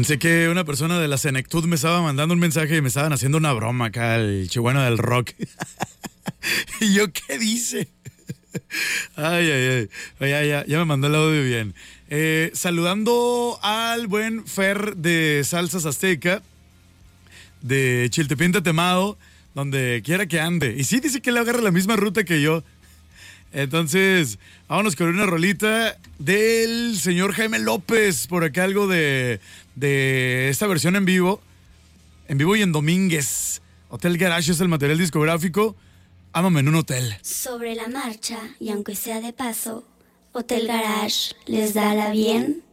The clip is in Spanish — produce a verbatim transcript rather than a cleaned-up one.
Pensé que una persona de la Senectud me estaba mandando un mensaje y me estaban haciendo una broma acá, el chihuahua del rock. ¿Y yo qué dice? Ay, ay, ay. Ya, ya, ya me mandó el audio bien. Eh, saludando al buen Fer de Salsas Azteca, de Chiltepín Temado, donde quiera que ande. Y sí, dice que le agarra la misma ruta que yo. Entonces, vámonos con una rolita del señor Jaime López. Por acá algo de, de esta versión en vivo. En vivo y en Domínguez. Hotel Garage es el material discográfico. Ámame en un hotel. Sobre la marcha, y aunque sea de paso, Hotel Garage les da la bien.